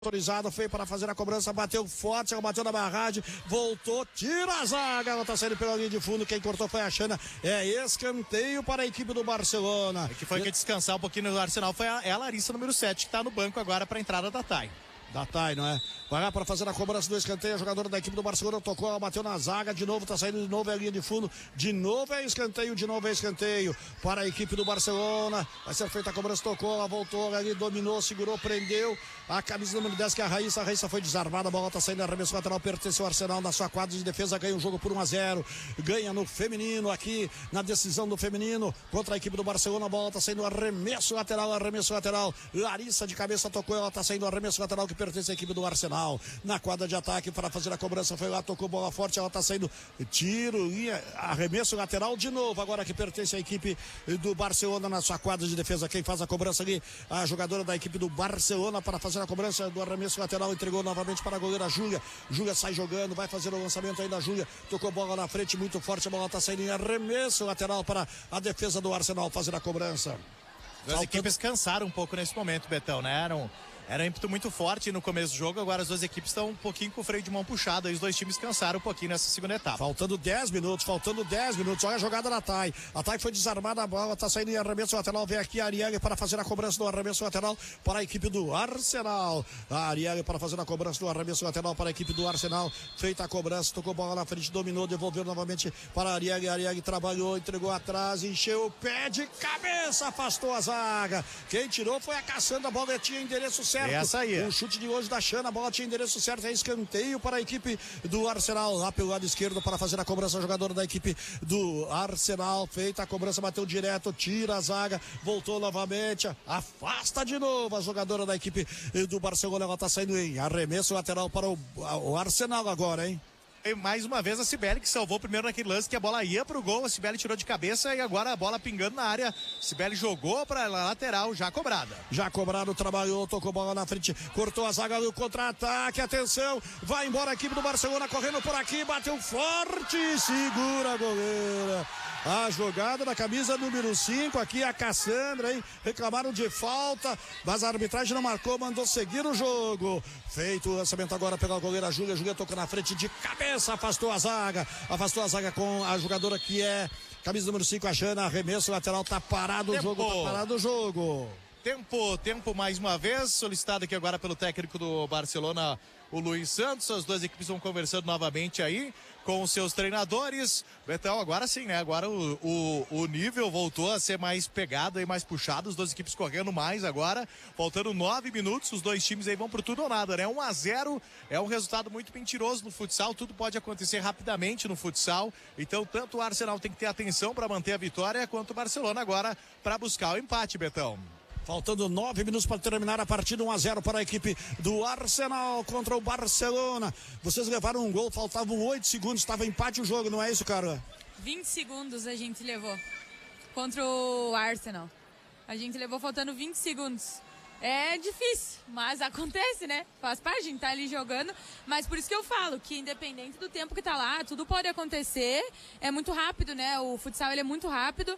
Autorizado, foi para fazer a cobrança, bateu forte, bateu na barragem, voltou, tira a zaga, ela tá saindo pela linha de fundo, quem cortou foi a Xana, é escanteio para a equipe do Barcelona. Que foi que descansar um pouquinho no Arsenal, foi a Larissa, número 7, que tá no banco agora para a entrada da Thay. Da Thay, não é? Vai lá para fazer a cobrança do escanteio, a jogadora da equipe do Barcelona tocou, ela bateu na zaga, de novo tá saindo, de novo é a linha de fundo, de novo é escanteio, de novo é escanteio para a equipe do Barcelona. Vai ser feita a cobrança, tocou, ela voltou ali, dominou, segurou, prendeu a camisa número 10 que é a Raíssa foi desarmada, a bola tá saindo, arremesso lateral, pertence ao Arsenal na sua quadra de defesa, ganha o jogo por 1-0, ganha no feminino aqui, na decisão do feminino, contra a equipe do Barcelona, a bola tá saindo, arremesso lateral, Larissa de cabeça tocou, ela tá saindo, arremesso lateral que pertence à equipe do Arsenal, na quadra de ataque para fazer a cobrança, foi lá, tocou bola forte, ela tá saindo, tiro, linha, arremesso lateral de novo, agora que pertence à equipe do Barcelona na sua quadra de defesa, quem faz a cobrança ali, a jogadora da equipe do Barcelona para fazer a cobrança do arremesso lateral, entregou novamente para a goleira Júlia sai jogando, vai fazer o lançamento aí da Júlia, tocou bola na frente, muito forte, a bola tá saindo em arremesso lateral para a defesa do Arsenal fazer a cobrança. As equipes cansaram um pouco nesse momento, Betão, né? Era um ímpeto muito forte no começo do jogo, agora as duas equipes estão um pouquinho com o freio de mão puxado, aí os dois times cansaram um pouquinho nessa segunda etapa. Faltando 10 minutos, olha a jogada da Thay, a Thay foi desarmada, a bola tá saindo em arremesso lateral, vem aqui a Arielle para fazer a cobrança do arremesso lateral para a equipe do Arsenal, a Arielle para fazer a cobrança do arremesso lateral para a equipe do Arsenal, feita a cobrança, tocou bola na frente, dominou, devolveu novamente para a Arielle trabalhou, entregou atrás, encheu o pé de cabeça, afastou a zaga, quem tirou foi a Cassandra, a bola tinha endereço certo. Essa aí. Um chute de hoje da Xana, a bola tinha endereço certo, é escanteio para a equipe do Arsenal, lá pelo lado esquerdo para fazer a cobrança, a jogadora da equipe do Arsenal, feita a cobrança, bateu direto, tira a zaga, voltou novamente, afasta de novo a jogadora da equipe do Barcelona, ela tá saindo em arremesso lateral para o Arsenal agora, hein? E mais uma vez a Cibele que salvou primeiro naquele lance que a bola ia pro gol, a Cibele tirou de cabeça e agora a bola pingando na área, Cibele jogou pra lateral, já cobrada. Já cobrado, trabalhou, tocou bola na frente, cortou a zaga do contra-ataque, atenção, vai embora a equipe do Barcelona correndo por aqui, bateu forte, segura a goleira. A jogada da camisa número 5, aqui a Cassandra, hein? Reclamaram de falta, mas a arbitragem não marcou, mandou seguir o jogo. Feito o lançamento agora pela goleira Júlia tocou na frente de cabeça, afastou a zaga com a jogadora que é camisa número 5, a Jana, arremesso lateral, tá parado o jogo, Tempo mais uma vez, solicitado aqui agora pelo técnico do Barcelona, o Luiz Santos. As duas equipes vão conversando novamente aí com os seus treinadores. Betão, agora sim, né? Agora o nível voltou a ser mais pegado e mais puxado, as duas equipes correndo mais agora, faltando 9 minutos, os dois times aí vão pro tudo ou nada, né? 1-0 é um resultado muito mentiroso no futsal, tudo pode acontecer rapidamente no futsal, então tanto o Arsenal tem que ter atenção para manter a vitória, quanto o Barcelona agora para buscar o empate, Betão. Faltando 9 minutos para terminar a partida, 1-0 para a equipe do Arsenal contra o Barcelona. Vocês levaram um gol, faltavam 8 segundos, estava empate o jogo, não é isso, cara? 20 segundos a gente levou contra o Arsenal. A gente levou faltando 20 segundos. É difícil, mas acontece, né? Faz parte, a gente tá ali jogando, mas por isso que eu falo que independente do tempo que tá lá, tudo pode acontecer, é muito rápido, né? O futsal ele é muito rápido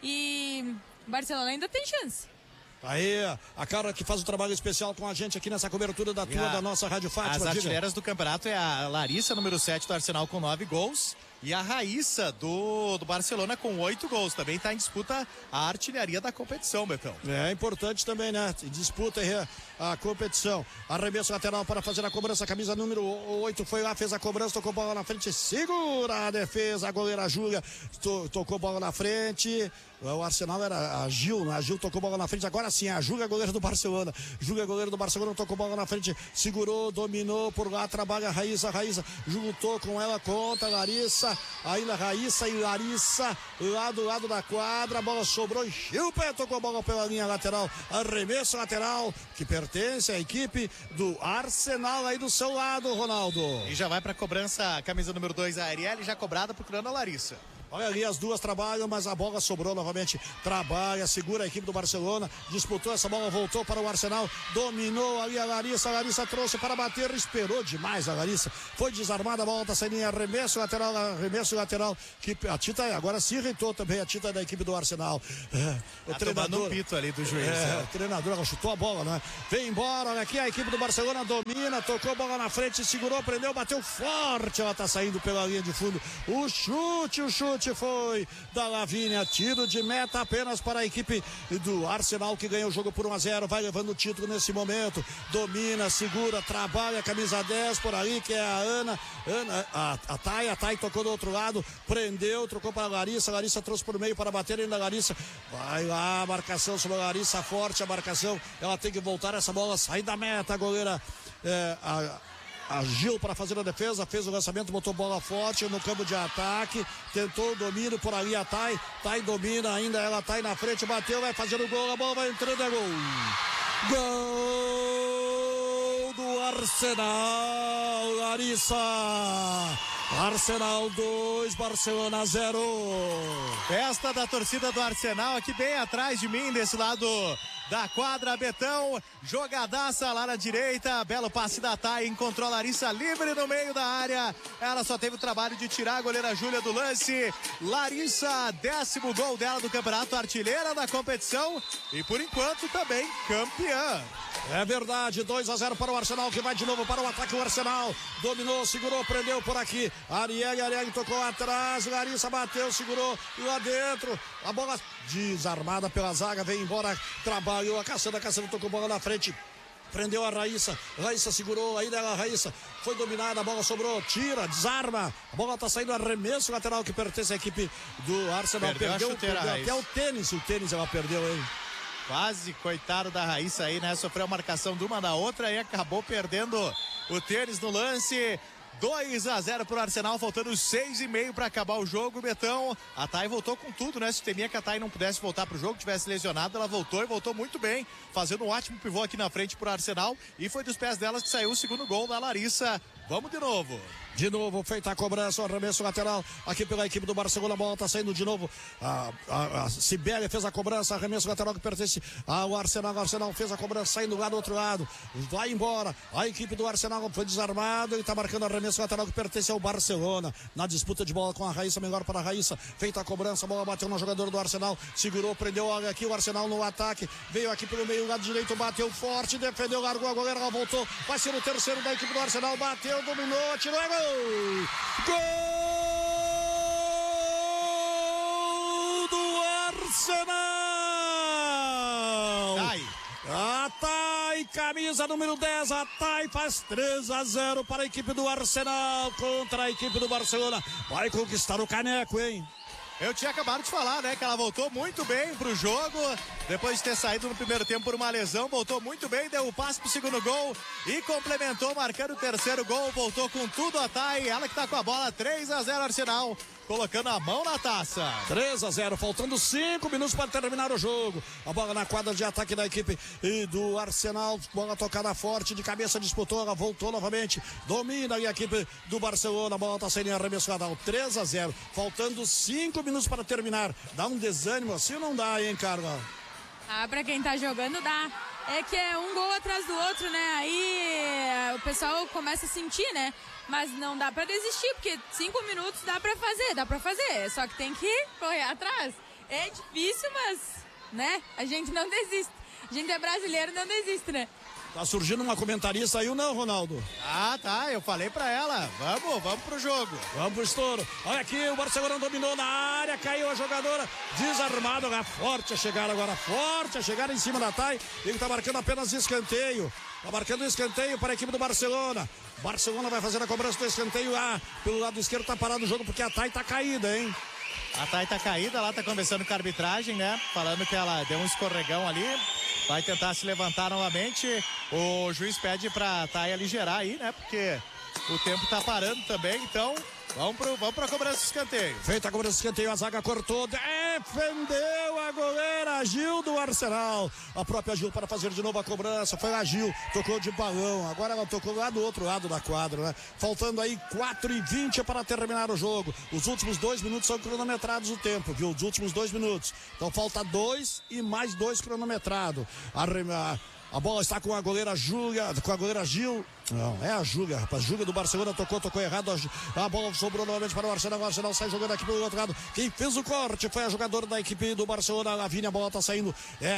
e o Barcelona ainda tem chance. Aí, a cara que faz o trabalho especial com a gente aqui nessa cobertura da nossa Rádio Fátima. As artilheiras do campeonato é a Larissa, número 7 do Arsenal, com 9 gols. E a Raíssa do Barcelona com 8 gols. Também está em disputa a artilharia da competição, Betão. É importante também, né? Disputa a competição. Arremesso lateral para fazer a cobrança. Camisa número 8 foi lá, fez a cobrança, tocou bola na frente. Segura a defesa. A goleira Júlia tocou bola na frente. O Arsenal era a Gil, né? A Gil tocou bola na frente. Agora sim, a Júlia, goleira do Barcelona. Júlia, goleira do Barcelona, tocou bola na frente. Segurou, dominou por lá, trabalha a Raíssa. Juntou com ela contra a Larissa. Aí a Raíssa e Larissa lá do lado da quadra, a bola sobrou, encheu o pé, tocou a bola pela linha lateral, arremesso lateral que pertence à equipe do Arsenal aí do seu lado, Ronaldo. E já vai pra cobrança a camisa número 2, a Arielle, já cobrada procurando a Larissa. Olha ali, as duas trabalham, mas a bola sobrou novamente. Trabalha, segura a equipe do Barcelona, disputou essa bola, voltou para o Arsenal, dominou ali a Larissa trouxe para bater, esperou demais a Larissa, foi desarmada, a bola tá saindo em arremesso lateral, que a Tita agora se irritou também, a Tita da equipe do Arsenal. O treinador, um pito ali do juiz. o treinador chutou a bola, né? Vem embora, olha aqui, a equipe do Barcelona domina, tocou a bola na frente, segurou, prendeu, bateu forte, ela tá saindo pela linha de fundo, o chute foi da Lavínia, tiro de meta apenas para a equipe do Arsenal, que ganhou o jogo por 1-0, vai levando o título nesse momento, domina, segura, trabalha, camisa 10 por aí, que é a Ana, a Thay tocou do outro lado, prendeu, trocou para a Larissa trouxe por meio para bater ainda a Larissa, vai lá, a marcação sobre a Larissa, forte a marcação, ela tem que voltar, essa bola sai da meta, a goleira agiu para fazer a defesa, fez o lançamento, botou bola forte no campo de ataque, tentou o domínio por ali, a Thay domina ainda, ela Thay na frente, bateu, vai fazer o gol, a bola vai entrando, é gol do Arsenal, Larissa. Arsenal 2, Barcelona 0. Festa da torcida do Arsenal aqui bem atrás de mim, desse lado da quadra, Betão, jogadaça lá na direita, belo passe da Thay, encontrou a Larissa livre no meio da área, ela só teve o trabalho de tirar a goleira Júlia do lance. Larissa, 10º gol dela do campeonato, artilheira da competição e por enquanto também campeã. É verdade, 2-0 para o Arsenal, que vai de novo para o ataque. O Arsenal dominou, segurou, prendeu por aqui. Arielle tocou atrás, Larissa bateu, segurou e lá dentro. A bola desarmada pela zaga, vem embora, trabalhou, a Cassandra tocou bola na frente. Prendeu a Raíssa segurou, aí dela, Raíssa foi dominada, a bola sobrou, tira, desarma, a bola tá saindo, arremesso lateral que pertence à equipe do Arsenal. Perdeu até o tênis ela perdeu, hein? Quase, coitado da Raíssa aí, né? Sofreu a marcação de uma na outra e acabou perdendo o tênis no lance. 2-0 pro Arsenal, faltando 6,5 para acabar o jogo, Betão. A Thay voltou com tudo, né? Se temia que a Thay não pudesse voltar pro jogo, tivesse lesionado, ela voltou e voltou muito bem, fazendo um ótimo pivô aqui na frente pro Arsenal, e foi dos pés delas que saiu o segundo gol da Larissa. Vamos de novo. De novo, feita a cobrança, o arremesso lateral aqui pela equipe do Barcelona, a bola tá saindo de novo. A Sibélia fez a cobrança, arremesso lateral que pertence ao Arsenal. O Arsenal fez a cobrança, saindo lá do outro lado. Vai embora. A equipe do Arsenal foi desarmado e tá marcando arremesso lateral que pertence ao Barcelona. Na disputa de bola com a Raíssa, melhor para a Raíssa. Feita a cobrança, a bola bateu no jogador do Arsenal. Segurou, prendeu aqui o Arsenal no ataque. Veio aqui pelo meio, lado direito, bateu forte, defendeu, largou a goleira, ela voltou. Vai ser o terceiro da equipe do Arsenal. Bateu, dominou, atirou, é gol! Gol do Arsenal! A Thay, camisa número 10, a Thay faz 3-0 para a equipe do Arsenal contra a equipe do Barcelona. Vai conquistar o caneco, hein? Eu tinha acabado de falar, né, que ela voltou muito bem pro jogo, depois de ter saído no primeiro tempo por uma lesão, voltou muito bem, deu o passe pro segundo gol e complementou, marcando o terceiro gol, voltou com tudo a Thay, ela que tá com a bola, 3-0 Arsenal, colocando a mão na taça. 3-0, faltando 5 minutos para terminar o jogo. A bola na quadra de ataque da equipe do Arsenal, bola tocada forte, de cabeça disputou, ela voltou novamente, domina aí a equipe do Barcelona, a bola tá saindo em arremesso lateral, 3-0, faltando 5 minutos para terminar. Dá um desânimo assim ou não dá, hein, Carla? Pra quem tá jogando dá. É que é um gol atrás do outro, né? Aí o pessoal começa a sentir, né? Mas não dá pra desistir, porque 5 minutos dá pra fazer. Só que tem que correr atrás. É difícil, mas, né? A gente não desiste. A gente é brasileiro, não desiste, né? Tá surgindo uma comentarista aí ou não, Ronaldo? Tá, eu falei pra ela, vamos pro jogo. Vamos pro estouro. Olha aqui, o Barcelona dominou na área, caiu a jogadora, desarmado, forte a chegada em cima da Thay, ele tá marcando apenas escanteio. Tá marcando escanteio para a equipe do Barcelona. Barcelona vai fazer a cobrança do escanteio pelo lado esquerdo, tá parado o jogo porque a Thay tá caída, hein? A Thay tá caída, lá tá conversando com a arbitragem, né? Falando que ela deu um escorregão ali, vai tentar se levantar novamente. O juiz pede pra Thay aligerar aí, né? Porque o tempo tá parando também, então vamos pra cobrança de escanteio. Feita a cobrança de escanteio, a zaga cortou, defendeu a goleira a Gil do Arsenal. A própria Gil para fazer de novo a cobrança. Foi a Gil, tocou de balão. Agora ela tocou lá do outro lado da quadra, né? Faltando aí 4:20 para terminar o jogo. Os últimos 2 minutos são cronometrados o tempo, viu? Os últimos 2 minutos. Então falta 2 e mais 2 cronometrado. A bola está com a goleira Júlia, com a goleira Gil. Não, é a Júlia, rapaz. Júlia do Barcelona tocou errado. A bola sobrou novamente para o Arsenal. O Arsenal sai jogando aqui pelo outro lado. Quem fez o corte foi a jogadora da equipe do Barcelona, a Lavínia. A bola está saindo. É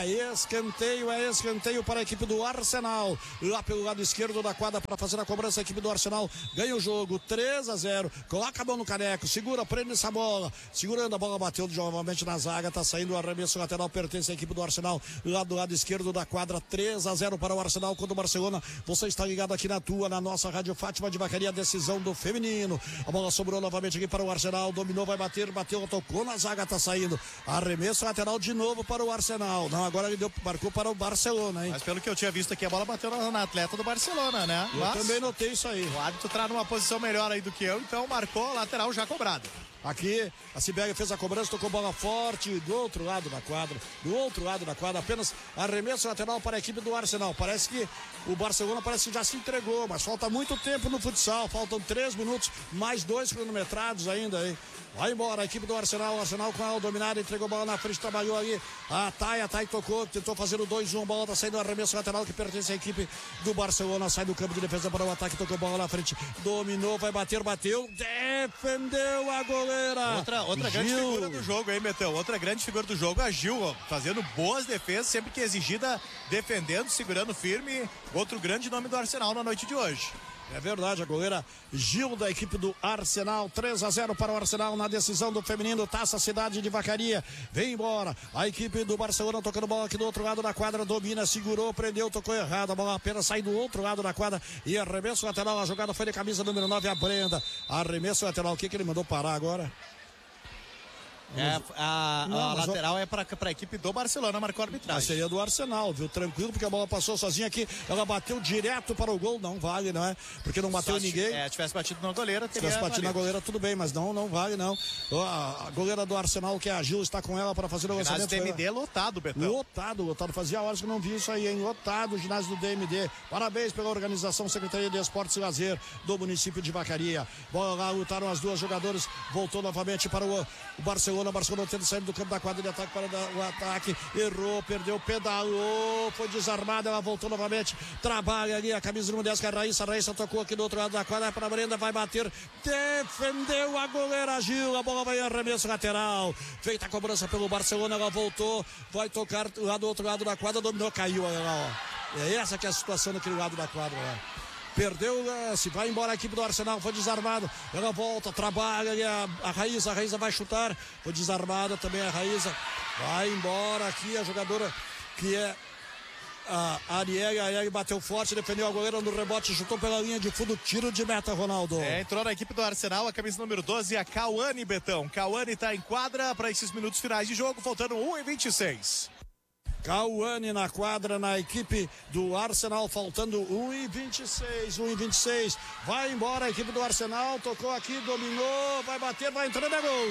escanteio para a equipe do Arsenal. Lá pelo lado esquerdo da quadra para fazer a cobrança. A equipe do Arsenal ganha o jogo 3-0. Coloca a mão no caneco, segura, prende essa bola. Segurando a bola, bateu novamente na zaga. Está saindo o arremesso lateral, pertence à equipe do Arsenal. Lá do lado esquerdo da quadra, 3-0 para o Arsenal contra o Barcelona. Você está ligado aqui na nossa Rádio Fátima de Vacaria, decisão do feminino. A bola sobrou novamente aqui para o Arsenal, dominou, vai bater, bateu, tocou na zaga, tá saindo. Arremesso lateral de novo para o Arsenal. Não, agora ele marcou para o Barcelona, hein? Mas pelo que eu tinha visto aqui, a bola bateu na atleta do Barcelona, né? Eu também notei isso aí. O árbitro tá numa posição melhor aí do que eu, então marcou lateral já cobrado. Aqui, a Sibeli fez a cobrança, tocou bola forte do outro lado da quadra, apenas arremesso lateral para a equipe do Arsenal. Parece que o Barcelona que já se entregou, mas falta muito tempo no futsal, faltam 3 minutos, mais 2 cronometrados ainda, hein? Vai embora a equipe do Arsenal, o Arsenal com ela dominada, entregou a bola na frente, trabalhou ali, a Thay tocou, tentou fazer o 2-1, a bola tá saindo, arremesso lateral que pertence à equipe do Barcelona, sai do campo de defesa para o ataque, tocou a bola na frente, dominou, vai bater, bateu, defendeu a goleira. Outra grande figura do jogo, hein, Betão? Outra grande figura do jogo, a Gil, ó, fazendo boas defesas, sempre que exigida, defendendo, segurando firme. Outro grande nome do Arsenal na noite de hoje. É verdade, a goleira Gil da equipe do Arsenal, 3-0 para o Arsenal na decisão do feminino, Taça Cidade de Vacaria. Vem embora a equipe do Barcelona tocando bola aqui do outro lado da quadra, domina, segurou, prendeu, tocou errado, a bola apenas sai do outro lado da quadra e arremesso lateral, a jogada foi de camisa número 9, a Brenda. Arremesso lateral, o que ele mandou parar agora? A lateral é para a equipe do Barcelona, marcou a arbitragem. Mas seria do Arsenal, viu? Tranquilo, porque a bola passou sozinha aqui, ela bateu direto para o gol, não vale, não é? Porque não bateu ninguém. Tivesse batido na goleira, teria tivesse batido na goleira, tudo bem, mas não vale, não. A goleira do Arsenal, que é a Gil, está com ela para fazer o lançamento. O ginásio do DMD lotado, Betão. Lotado. Fazia horas que não vi isso aí, hein? Lotado o ginásio do DMD. Parabéns pela organização, Secretaria de Esportes e Lazer do município de Vacaria. Bola lá, lutaram as duas jogadoras, voltou novamente para o Barcelona. Barcelona tendo saído do campo da quadra de ataque para o ataque, errou, perdeu, pedalou, foi desarmada, ela voltou novamente, trabalha ali a camisa número 10, que é a Raíssa tocou aqui do outro lado da quadra para a Brenda, vai bater, defendeu a goleira Gil, a bola vai em arremesso lateral, feita a cobrança pelo Barcelona, ela voltou, vai tocar lá do outro lado da quadra, dominou, caiu lá, ó. É essa que é a situação daquele lado da quadra, ó. Perdeu, se vai embora a equipe do Arsenal, foi desarmado, ela volta, trabalha ali a Raíssa vai chutar, foi desarmada também a Raíssa, vai embora aqui a jogadora que é a Arielle bateu forte, defendeu a goleira no rebote, chutou pela linha de fundo, tiro de meta, Ronaldo. Entrou na equipe do Arsenal a camisa número 12, a Cauane, Betão. Cauane tá em quadra para esses minutos finais de jogo, faltando 1:26. Cauane na quadra na equipe do Arsenal, faltando 1:26. Vai embora a equipe do Arsenal, tocou aqui, dominou, vai bater, vai entrando, é gol!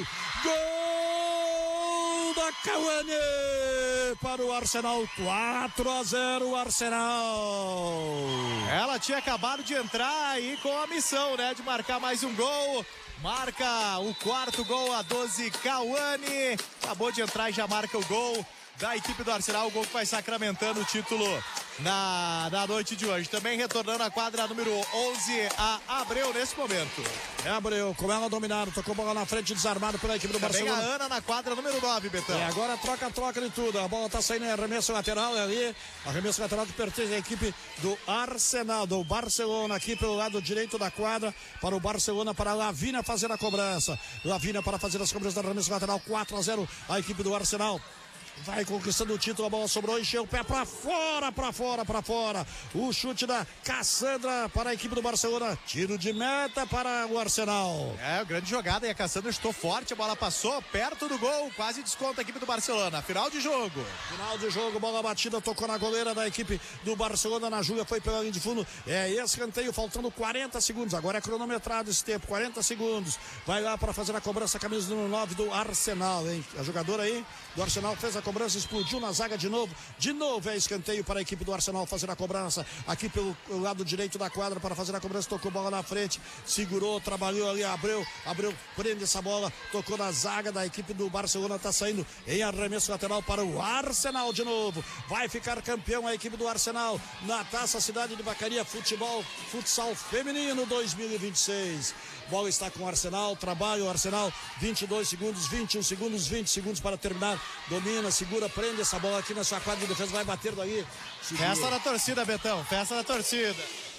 Gol da Cauane para o Arsenal, 4-0 Arsenal. Ela tinha acabado de entrar aí com a missão, né, de marcar mais um gol. Marca o quarto gol, a 12, Cauane. Acabou de entrar e já marca o gol da equipe do Arsenal, o gol que vai sacramentando o título na noite de hoje. Também retornando à quadra número 11, a Abreu nesse momento. É Abreu, com ela dominado, tocou bola na frente, desarmado pela equipe do Barcelona. Também a Ana na quadra número 9, Betão. Agora troca de tudo, a bola tá saindo em arremesso lateral ali, arremesso lateral que pertence à equipe do Arsenal, do Barcelona, aqui pelo lado direito da quadra, para o Barcelona, para a Lavínia fazer a cobrança. Lavínia para fazer as cobranças do arremesso lateral, 4-0 a equipe do Arsenal. Vai conquistando o título, a bola sobrou, encheu o pé pra fora. O chute da Cassandra para a equipe do Barcelona. Tiro de meta para o Arsenal. Grande jogada e a Cassandra estou forte, a bola passou perto do gol, quase desconta a equipe do Barcelona. Final de jogo, bola batida, tocou na goleira da equipe do Barcelona, na Júlia, foi pela linha de fundo. Escanteio, faltando 40 segundos. Agora é cronometrado esse tempo, 40 segundos. Vai lá para fazer a cobrança, camisa número 9 do Arsenal, hein? A jogadora aí do Arsenal fez a cobrança, explodiu na zaga de novo é escanteio para a equipe do Arsenal fazer a cobrança, aqui pelo lado direito da quadra para fazer a cobrança, tocou bola na frente, segurou, trabalhou ali, Abreu prende essa bola, tocou na zaga da equipe do Barcelona, tá saindo em arremesso lateral para o Arsenal de novo, vai ficar campeão a equipe do Arsenal na Taça Cidade de Vacaria Futsal Feminino 2026. Bola está com o Arsenal, trabalha o Arsenal, 22 segundos, 21 segundos, 20 segundos para terminar, domina, segura, prende essa bola aqui na sua quadra de defesa, vai bater daí. Festa da torcida, Betão, festa da torcida.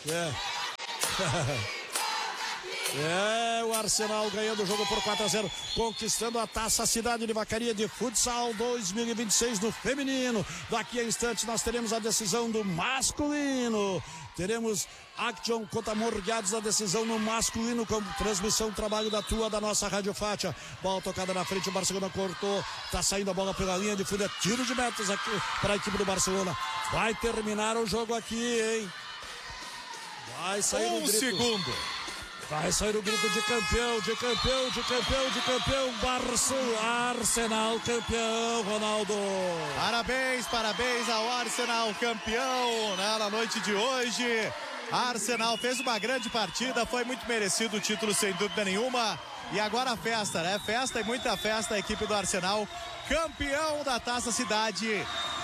O Arsenal ganhando o jogo por 4-0, conquistando a Taça Cidade de Vacaria de Futsal 2026 no feminino. Daqui a instantes nós teremos a decisão do masculino. Teremos Action contra Morgados, a decisão no masculino, com transmissão, trabalho da nossa Rádio Fátia. Bola tocada na frente, o Barcelona cortou, tá saindo a bola pela linha de fundo, é tiro de metas aqui para a equipe do Barcelona. Vai terminar o jogo aqui, hein? Vai sair o grito. Segundo. Vai sair o grito de campeão, Arsenal campeão, Ronaldo. Parabéns ao Arsenal campeão, né, na noite de hoje. Arsenal fez uma grande partida, foi muito merecido o título, sem dúvida nenhuma. E agora a festa, né? Festa e muita festa, a equipe do Arsenal, campeão da Taça Cidade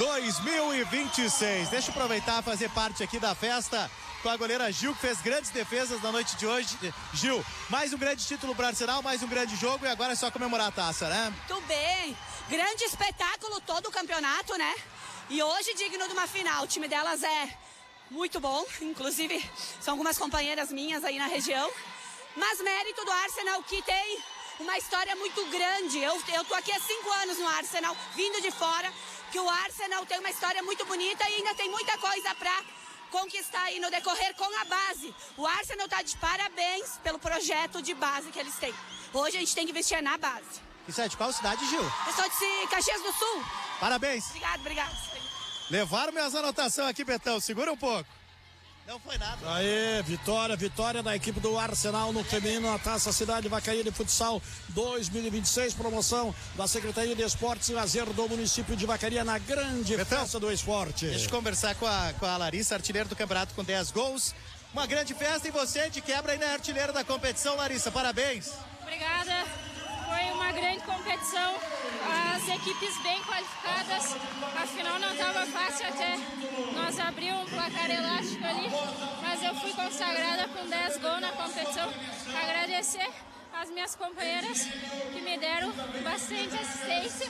2026. Deixa eu aproveitar e fazer parte aqui da festa com a goleira Gil, que fez grandes defesas na noite de hoje. Gil, mais um grande título para o Arsenal, mais um grande jogo, e agora é só comemorar a taça, né? Muito bem, grande espetáculo todo o campeonato, né? E hoje digno de uma final, o time delas é muito bom, inclusive são algumas companheiras minhas aí na região, mas mérito do Arsenal, que tem uma história muito grande. Eu tô aqui há 5 anos no Arsenal, vindo de fora, que o Arsenal tem uma história muito bonita e ainda tem muita coisa para conquistar aí no decorrer com a base. O Arsenal tá de parabéns pelo projeto de base que eles têm. Hoje a gente tem que investir na base. Isso é de qual cidade, Gil? Eu sou de Caxias do Sul. Parabéns. Obrigado. Levaram minhas anotações aqui, Betão, segura um pouco. Não foi nada. Aê, vitória da equipe do Arsenal no feminino, na Taça Cidade Vacaria de Futsal 2026, promoção da Secretaria de Esportes e Lazer do município de Vacaria na grande festa do esporte. Deixa eu conversar com a Larissa, artilheira do campeonato com 10 gols. Uma grande festa e você de quebra ainda é artilheira da competição, Larissa, parabéns. Obrigada, foi uma grande competição, as equipes bem qualificadas, afinal não estava fácil até nós abrir um placar elástico ali, mas eu fui consagrada com 10 gols na competição. Agradecer às minhas companheiras que me deram bastante assistência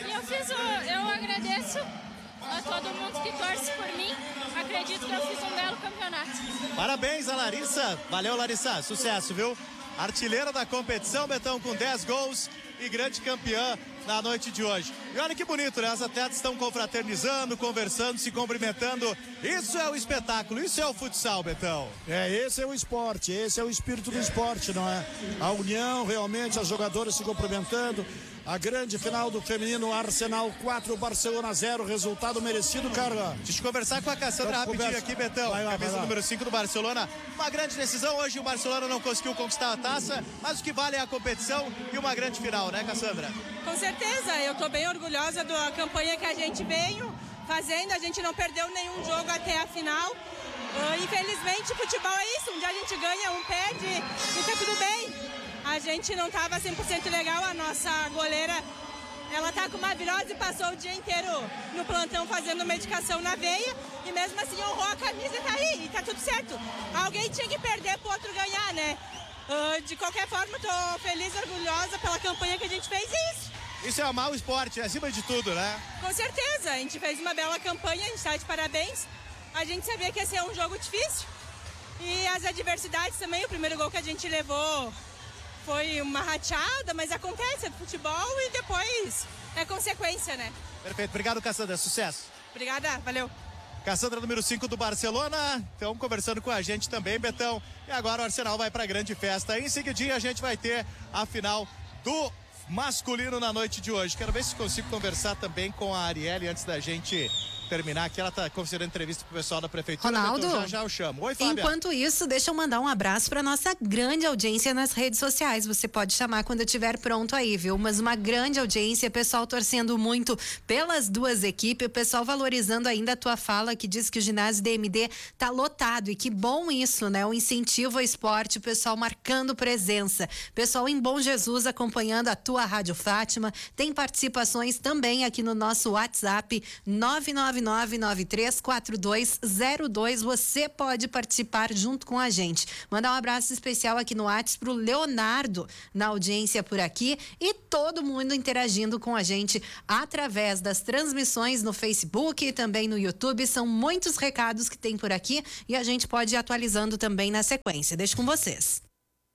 e eu agradeço a todo mundo que torce por mim. Acredito que eu fiz um belo campeonato. Parabéns a Larissa, valeu Larissa, sucesso, viu? Artilheira da competição, Betão, com 10 gols e grande campeã na noite de hoje. E olha que bonito, né? As atletas estão confraternizando, conversando, se cumprimentando. Isso é o espetáculo, isso é o futsal, Betão. Esse é o esporte, esse é o espírito do esporte, não é? A união, realmente, as jogadoras se cumprimentando. A grande final do feminino, Arsenal 4, Barcelona 0, resultado merecido, cara. Deixa eu conversar com a Cassandra rapidinho aqui, Betão. Camisa número 5 do Barcelona. Uma grande decisão, hoje o Barcelona não conseguiu conquistar a taça, mas o que vale é a competição e uma grande final, né, Cassandra? Com certeza, eu tô bem orgulhosa da campanha que a gente veio fazendo, a gente não perdeu nenhum jogo até a final. Infelizmente, futebol é isso, um dia a gente ganha, um perde e tá tudo bem. A gente não estava 100% legal, a nossa goleira, ela tá com uma virose e passou o dia inteiro no plantão fazendo medicação na veia e mesmo assim honrou a camisa e tá aí, e tá tudo certo. Alguém tinha que perder pro outro ganhar, né? De qualquer forma, tô feliz, orgulhosa pela campanha que a gente fez e isso. Isso é amar o esporte, acima de tudo, né? Com certeza, a gente fez uma bela campanha, a gente tá de parabéns. A gente sabia que ia ser um jogo difícil e as adversidades também, o primeiro gol que a gente levou foi uma rateada, mas acontece, é futebol e depois é consequência, né? Perfeito, obrigado, Cassandra, sucesso. Obrigada, valeu. Cassandra, número 5 do Barcelona, estão conversando com a gente também, Betão. E agora o Arsenal vai pra grande festa. Em seguidinho a gente vai ter a final do masculino na noite de hoje. Quero ver se consigo conversar também com a Arielle antes da gente terminar aqui, ela tá concedendo entrevista pro pessoal da prefeitura. Ronaldo, então já eu chamo. Oi, Fábio. Enquanto isso, deixa eu mandar um abraço para nossa grande audiência nas redes sociais. Você pode chamar quando estiver pronto aí, viu? Mas uma grande audiência, pessoal torcendo muito pelas duas equipes, o pessoal valorizando ainda a tua fala que diz que o ginásio DMD tá lotado, e que bom isso, né? O incentivo ao esporte, o pessoal marcando presença. Pessoal em Bom Jesus acompanhando a tua Rádio Fátima. Tem participações também aqui no nosso WhatsApp 999934202. Você pode participar junto com a gente. Mandar um abraço especial aqui no WhatsApp pro Leonardo na audiência por aqui, e todo mundo interagindo com a gente através das transmissões no Facebook e também no YouTube. São muitos recados que tem por aqui e a gente pode ir atualizando também na sequência. Deixo com vocês.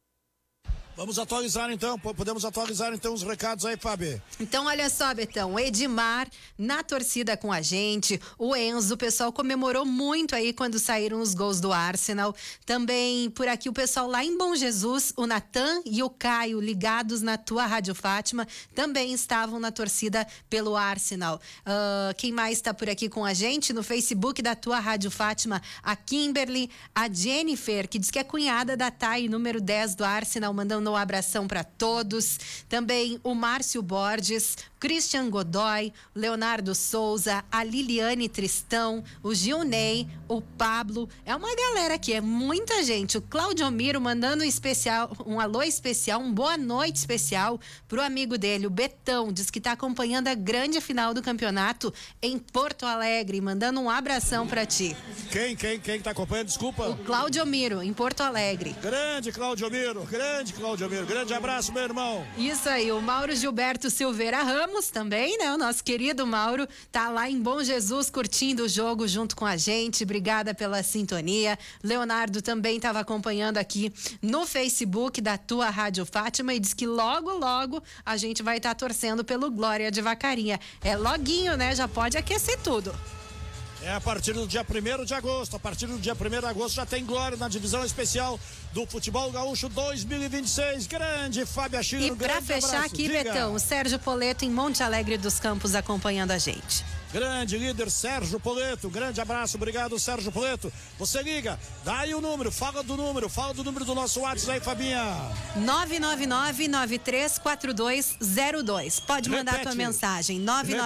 Vamos atualizar então, podemos atualizar então os recados aí, Fábio. Então, olha só, Betão, Edmar na torcida com a gente, o Enzo, o pessoal comemorou muito aí quando saíram os gols do Arsenal. Também por aqui o pessoal lá em Bom Jesus, o Natan e o Caio, ligados na tua Rádio Fátima, também estavam na torcida pelo Arsenal. Quem mais está por aqui com a gente? No Facebook da tua Rádio Fátima, a Kimberly, a Jennifer, que diz que é cunhada da Thay, número 10 do Arsenal, mandando um abração para todos. Também o Márcio Borges, Christian Godoy, Leonardo Souza, a Liliane Tristão, o Gilney, o Pablo. É uma galera aqui, é muita gente. O Claudio Miro mandando um alô especial, uma boa noite especial pro amigo dele, o Betão. Diz que tá acompanhando a grande final do campeonato em Porto Alegre. Mandando um abração para ti. Quem tá acompanhando? Desculpa. O Claudio Miro, em Porto Alegre. Grande Claudio Miro, grande abraço, meu irmão. Isso aí, o Mauro Gilberto Silveira Ramos também, né? O nosso querido Mauro tá lá em Bom Jesus curtindo o jogo junto com a gente. Obrigada pela sintonia. Leonardo também estava acompanhando aqui no Facebook da tua Rádio Fátima e diz que logo a gente vai estar torcendo pelo Glória de Vacaria. É loguinho, né? Já pode aquecer tudo. É a partir do dia 1º de agosto. A partir do dia 1º de agosto já tem Glória na divisão especial do Futebol Gaúcho 2026. Grande Fábio Achille. E para fechar abraço. aqui, Diga. Betão, o Sérgio Poleto em Monte Alegre dos Campos acompanhando a gente. Grande líder Sérgio Poleto, grande abraço, obrigado Sérgio Poleto. Você liga, dá aí o número, fala do número do nosso WhatsApp aí, Fabinha. 999-934202. Pode mandar a tua mensagem,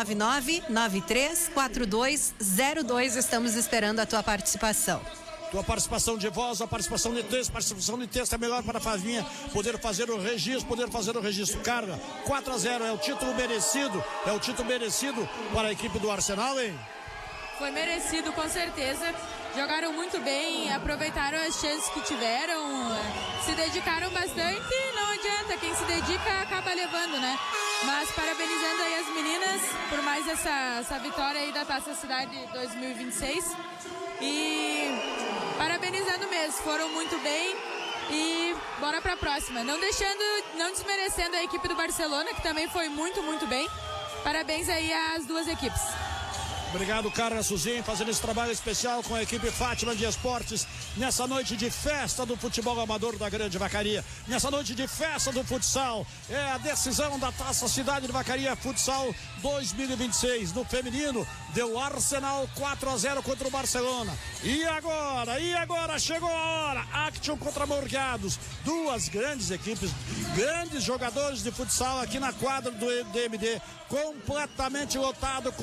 999-934202. Estamos esperando a tua participação. Tua participação de voz, a participação de texto. Participação de texto é melhor para a Favinha poder fazer o registro. Carga 4-0, é o título merecido para a equipe do Arsenal, hein? Foi merecido, com certeza. Jogaram muito bem, aproveitaram as chances que tiveram, se dedicaram bastante. Não adianta, quem se dedica acaba levando, né? Mas parabenizando aí as meninas por mais essa vitória aí da Taça Cidade 2026. E parabenizando mesmo, foram muito bem e bora pra próxima. Não desmerecendo a equipe do Barcelona, que também foi muito, muito bem. Parabéns aí às duas equipes. Obrigado, Carla Suzin, fazendo esse trabalho especial com a equipe Fátima de Esportes, nessa noite de festa do futebol amador da Grande Vacaria, nessa noite de festa do futsal. É a decisão da Taça Cidade de Vacaria Futsal 2026. No feminino, deu Arsenal 4-0 contra o Barcelona. E agora, chegou a hora. Action contra Morgados. Duas grandes equipes, grandes jogadores de futsal aqui na quadra do DMD. Completamente lotado.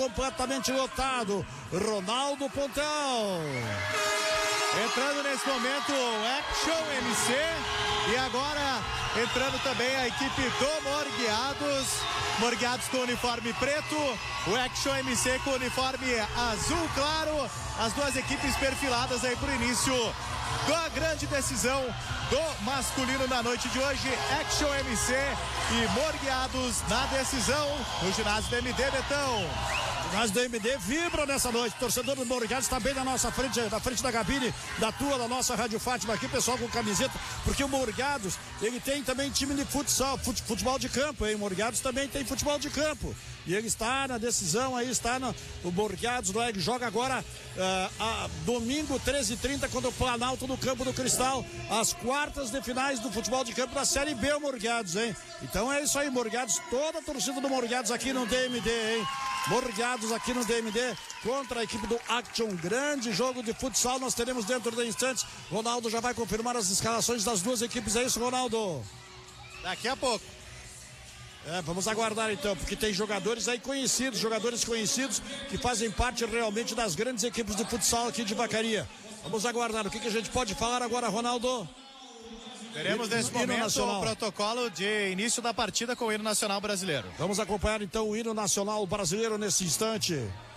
Ronaldo Pontão. Entrando nesse momento o Action MC e agora entrando também a equipe do Morgueados com uniforme preto, o Action MC com uniforme azul claro, as duas equipes perfiladas aí pro início da grande decisão do masculino na noite de hoje. Action MC e Morgueados na decisão no ginásio do MD, Betão. O ginásio do MD vibra nessa noite. O torcedor do Morgados está bem na nossa frente, na frente da cabine da nossa Rádio Fátima aqui, pessoal com camiseta, porque o Morgados, ele tem também time de futsal, futebol de campo, hein? O Morgados também tem futebol de campo. E ele está na decisão aí, o Morgados, ele joga agora domingo 13h30 contra o Planalto no Campo do Cristal, as quartas de finais do futebol de campo da Série B, o Morgados, hein? Então é isso aí, Morgados, toda a torcida do Morgados aqui no DMD, hein? morgueados aqui no DMD contra a equipe do Action. Grande jogo de futsal nós teremos dentro de instantes. Ronaldo já vai confirmar as escalações das duas equipes, é isso, Ronaldo? Daqui a pouco. Vamos aguardar então, porque tem jogadores aí conhecidos, que fazem parte realmente das grandes equipes de futsal aqui de Vacaria. Vamos aguardar, o que a gente pode falar agora, Ronaldo? Teremos nesse momento o protocolo de início da partida com o hino nacional brasileiro. Vamos acompanhar então o hino nacional brasileiro nesse instante.